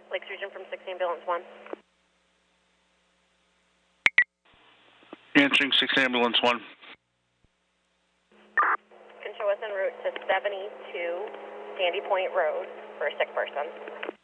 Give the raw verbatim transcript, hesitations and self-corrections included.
Lakes Region from six Ambulance one. Answering six Ambulance one. Can show us en route to seventy-two Sandy Point Road for a sick person.